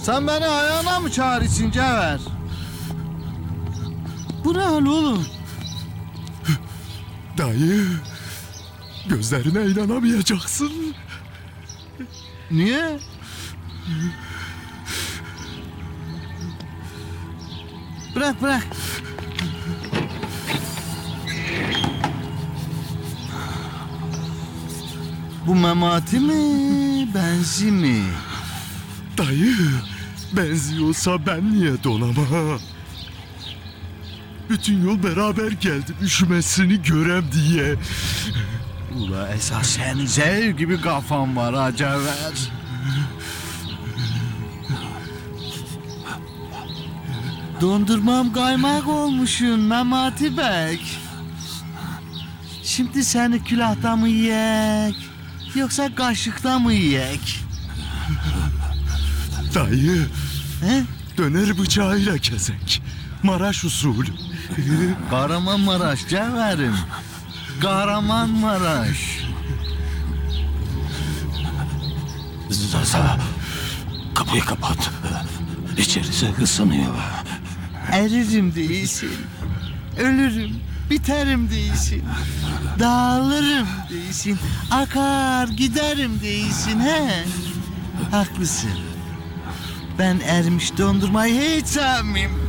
Sen beni ayağına mı çağırırsın Cevher? Bu ne hal oğlum? Dayı, gözlerine inanamayacaksın. Niye? Bırak bırak. Bu Memati mi, Benzi mi? Dayı, benziyorsa ben niye donama? Bütün yol beraber geldim üşümesini görem diye. Ula esas senin zehir gibi kafan var ha Cevher. Dondurmam kaymak olmuşsun Memati Bey. Şimdi seni külahta mı yiyek, yoksa kaşıkta mı yiyek? Dayı, He? döner bıçağıyla kesek. Maraş usulü. Kahramanmaraş Cevherim. Kahramanmaraş. Zaza, kapıyı kapat. İçerisi ısınıyor. Eririm değilsin. Ölürüm, biterim değilsin. Dağılırım değilsin. Akar giderim değilsin he. Haklısın. Ben erimiş dondurmayı hiç sevmeyeyim.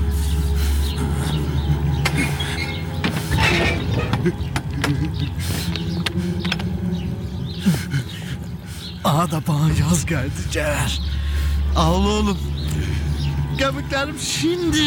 Aha da bana yaz geldi Cevher. Ağla oğlum. Kemiklerim şimdi